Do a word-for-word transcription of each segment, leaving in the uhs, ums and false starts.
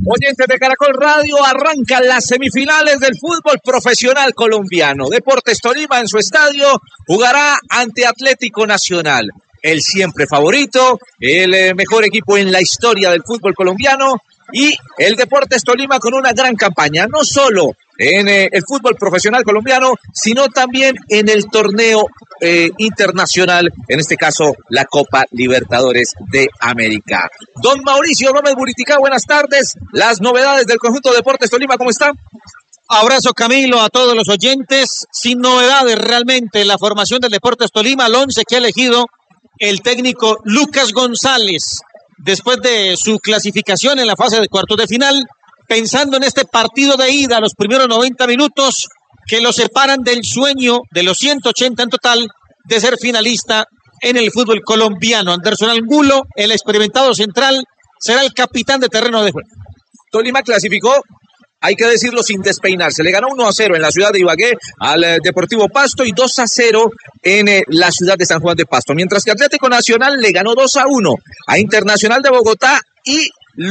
Oyentes de Caracol Radio, arrancan las semifinales del fútbol profesional colombiano. Deportes Tolima en su estadio jugará ante Atlético Nacional, el siempre favorito, el mejor equipo en la historia del fútbol colombiano, y el Deportes Tolima con una gran campaña, no solo en eh, el fútbol profesional colombiano, sino también en el torneo eh, internacional, en este caso la Copa Libertadores de América. Don Mauricio Gómez Buritica, buenas tardes. Las novedades del conjunto Deportes Tolima, ¿cómo están? Abrazo, Camilo, a todos los oyentes. Sin novedades realmente en la formación del Deportes Tolima, el once que ha elegido el técnico Lucas González después de su clasificación en la fase de cuartos de final, pensando en este partido de ida, los primeros noventa minutos que lo separan del sueño de los ciento ochenta en total de ser finalista en el fútbol colombiano. Anderson Angulo, el experimentado central, será el capitán de terreno de juego. Tolima clasificó, hay que decirlo sin despeinarse, le ganó uno a cero en la ciudad de Ibagué al eh, Deportivo Pasto y dos a cero en eh, la ciudad de San Juan de Pasto, mientras que Atlético Nacional le ganó dos a uno a Internacional de Bogotá y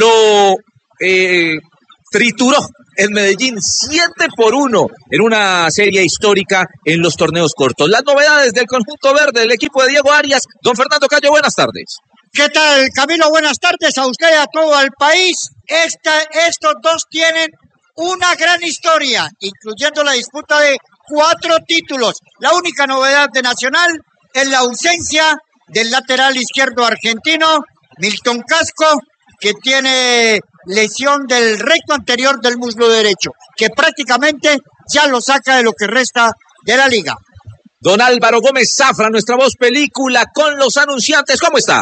lo eh, trituró en Medellín siete por uno en una serie histórica en los torneos cortos. Las novedades del conjunto verde, del equipo de Diego Arias. Don Fernando Cayo, buenas tardes. ¿Qué tal, Camilo? Buenas tardes a usted y a todo el país. Esta, estos dos tienen una gran historia, incluyendo la disputa de cuatro títulos. La única novedad de Nacional es la ausencia del lateral izquierdo argentino, Milton Casco, que tiene lesión del recto anterior del muslo derecho, que prácticamente ya lo saca de lo que resta de la liga. Don Álvaro Gómez Zafra, nuestra voz película con los anunciantes, ¿cómo está?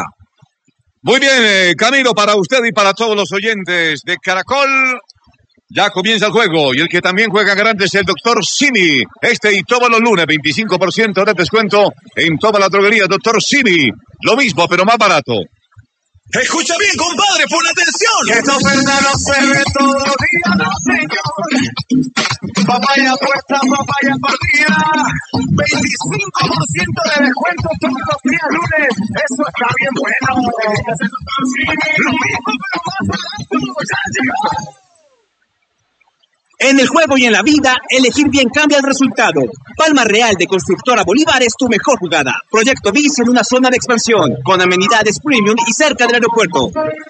Muy bien, eh, Camilo, para usted y para todos los oyentes de Caracol. Ya comienza el juego y el que también juega grande es el doctor Simi. Este y todos los lunes, veinticinco por ciento de descuento en toda la droguería doctor Simi. Lo mismo, pero más barato. Escucha bien, compadre, pon atención. Que esta oferta no se ve todos los días, no señor. Papaya puesta, papaya por día. veinticinco por ciento de descuento todos los días lunes. Eso está bien bueno. Lo mismo, pero más barato. Ya llegó. En el juego y en la vida, elegir bien cambia el resultado. Palma Real de Constructora Bolívar es tu mejor jugada. Proyecto BIS en una zona de expansión, con amenidades premium y cerca del aeropuerto.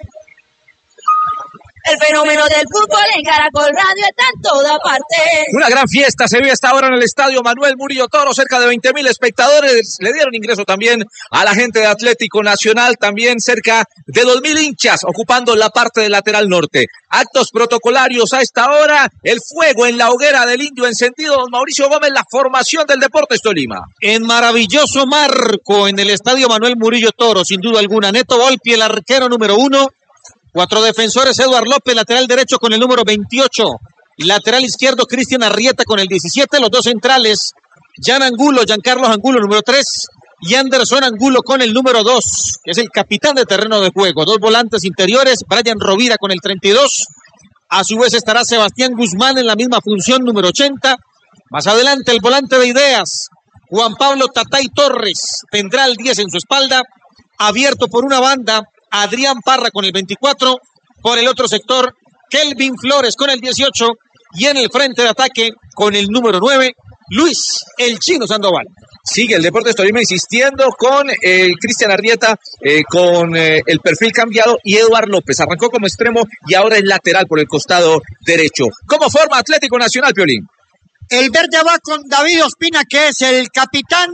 El fenómeno del fútbol en Caracol Radio está en toda parte. Una gran fiesta se vive hasta ahora en el estadio Manuel Murillo Toro, cerca de veinte mil espectadores. Le dieron ingreso también a la gente de Atlético Nacional, también cerca de dos mil hinchas ocupando la parte del lateral norte. Actos protocolarios a esta hora, el fuego en la hoguera del Indio encendido. Don Mauricio Gómez, la formación del Deportes Tolima. En maravilloso marco en el estadio Manuel Murillo Toro, sin duda alguna. Neto Volpi, el arquero número uno. Cuatro defensores, Eduard López, lateral derecho con el número veintiocho. Lateral izquierdo, Cristian Arrieta con el diecisiete. Los dos centrales, Jan Angulo, Giancarlos Angulo, número tres. Y Anderson Angulo con el número dos, que es el capitán de terreno de juego. Dos volantes interiores, Brian Rovira con el treinta y dos. A su vez estará Sebastián Guzmán en la misma función, número ochenta. Más adelante, el volante de ideas, Juan Pablo Tatay Torres, tendrá el diez en su espalda. Abierto por una banda, Adrián Parra con el veinticuatro, por el otro sector, Kelvin Flores con el dieciocho, y en el frente de ataque con el número nueve, Luis El Chino Sandoval. Sigue el Deportes Tolima insistiendo con el eh, Cristian Arrieta, eh, con eh, el perfil cambiado, y Eduard López. Arrancó como extremo y ahora es lateral por el costado derecho. ¿Cómo forma Atlético Nacional, Piolín? El verde va con David Ospina, que es el capitán.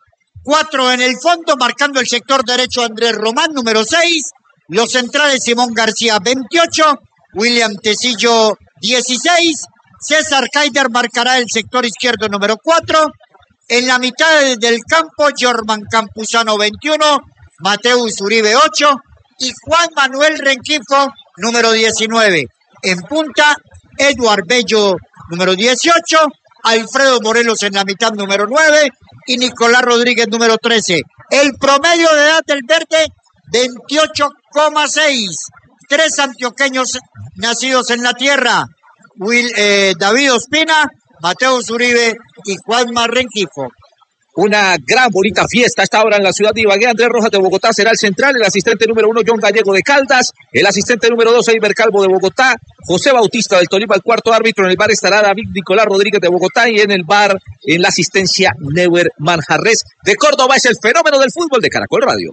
Cuatro en el fondo, marcando el sector derecho Andrés Román, número seis. Los centrales Simón García, veintiocho. William Tecillo, dieciséis. César Kaider marcará el sector izquierdo, número cuatro. En la mitad del campo, Jorman Campuzano, veintiuno. Mateus Uribe, ocho. Y Juan Manuel Renquifo, número diecinueve. En punta, Eduard Bello, número dieciocho. Alfredo Morelos en la mitad, número nueve. Y Nicolás Rodríguez, número trece. El promedio de edad del verde, veintiocho coma seis. Tres antioqueños nacidos en la tierra. Will, eh, David Ospina, Mateus Uribe y Juan Renquifo. una gran bonita fiesta a esta hora en la ciudad de Ibagué. Andrés Rojas de Bogotá será el central, el asistente número uno John Gallego de Caldas, el asistente número dos Eiber Calvo de Bogotá, José Bautista del Tolima, el cuarto árbitro. En el bar estará David Nicolás Rodríguez de Bogotá y en el bar, en la asistencia, Neuer Manjarres de Córdoba. Es el fenómeno del fútbol de Caracol Radio.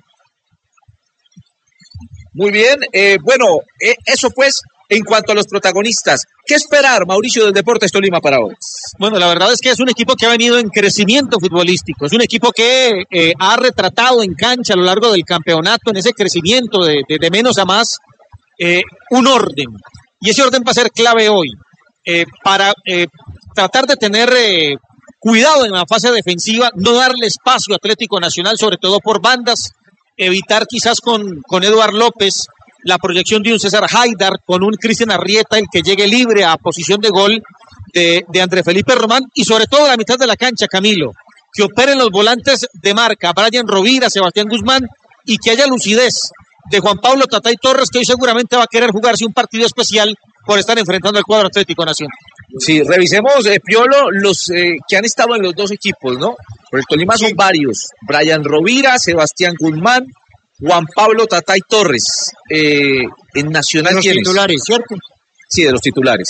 Muy bien, eh, bueno, eh, eso pues en cuanto a los protagonistas. ¿Qué esperar, Mauricio, del Deportes Tolima para hoy? Bueno, la verdad es que es un equipo que ha venido en crecimiento futbolístico, es un equipo que eh, ha retratado en cancha a lo largo del campeonato, en ese crecimiento de, de, de menos a más, eh, un orden. Y ese orden va a ser clave hoy, eh, para eh, tratar de tener eh, cuidado en la fase defensiva, no darle espacio a Atlético Nacional, sobre todo por bandas, evitar quizás con, con Eduardo López la proyección de un César Haidar, con un Cristian Arrieta, el que llegue libre a posición de gol de, de André Felipe Román, y sobre todo la mitad de la cancha, Camilo, que operen los volantes de marca, Brian Rovira, Sebastián Guzmán, y que haya lucidez de Juan Pablo Tatay Torres, que hoy seguramente va a querer jugarse un partido especial por estar enfrentando al cuadro Atlético Nacional. Sí, revisemos, eh, Piolo, los eh, que han estado en los dos equipos, ¿no? Por el Tolima son varios, Brian Rovira, Sebastián Guzmán, Juan Pablo Tatay Torres. Eh, en Nacional, de los ¿quiénes? titulares, ¿cierto? Sí, de los titulares.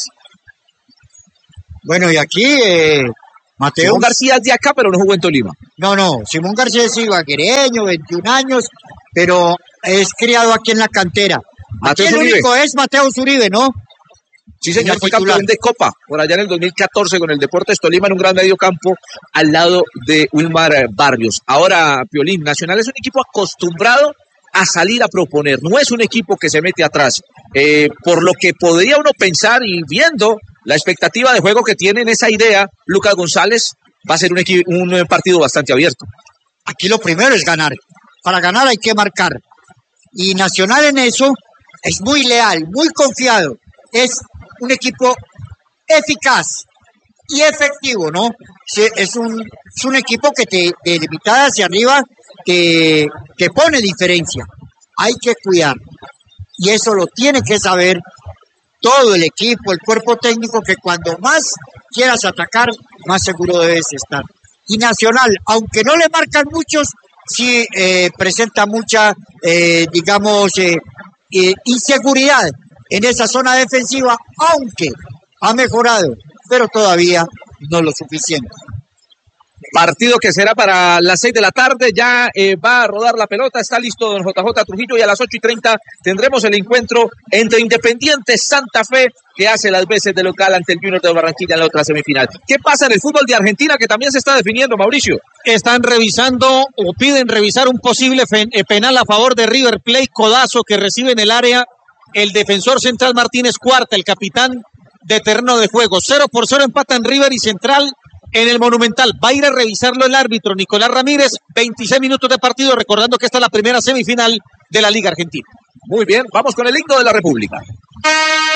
Bueno, y aquí eh, Mateo Simón García es de acá, pero no jugó en Tolima. No, no, Simón García es ibaguereño, veintiún años, pero es criado aquí en la cantera. Aquí Mateo el Uribe. único es Mateo Uribe, ¿no? Sí, señor, El fue titular. campeón de Copa por allá en el dos mil catorce con el Deportes Tolima en un gran medio campo al lado de Wilmar eh, Barrios. Ahora, Piolín, Nacional es un equipo acostumbrado a salir a proponer, no es un equipo que se mete atrás. Eh, por lo que podría uno pensar y viendo la expectativa de juego que tiene en esa idea, Lucas González, va a ser un, equi- un eh, partido bastante abierto. Aquí lo primero es ganar. Para ganar hay que marcar. Y Nacional en eso es muy leal, muy confiado. Es un equipo eficaz y efectivo, ¿no? Sí, Es un, es un equipo que te, de mitad hacia arriba te, te pone diferencia. Hay que cuidar. Y eso lo tiene que saber todo el equipo, el cuerpo técnico, que cuando más quieras atacar, más seguro debes estar. Y Nacional, aunque no le marcan muchos, sí eh, presenta mucha, eh, digamos, eh, eh, inseguridad en esa zona defensiva, aunque ha mejorado, pero todavía no lo suficiente. Partido que será para las seis de la tarde, ya eh, va a rodar la pelota, está listo don J J Trujillo y a las ocho y treinta tendremos el encuentro entre Independiente Santa Fe, que hace las veces de local ante el Junior de Barranquilla en la otra semifinal. ¿Qué pasa en el fútbol de Argentina que también se está definiendo, Mauricio? Están revisando o piden revisar un posible fen- eh, penal a favor de River Plate, codazo que recibe en el área el defensor central Martínez Cuarta, el capitán de terreno de juego. Cero por cero empatan River y Central en el Monumental. Va a ir a revisarlo el árbitro Nicolás Ramírez. veintiséis minutos de partido, recordando que esta es la primera semifinal de la Liga Argentina. Muy bien, vamos con el himno de la República.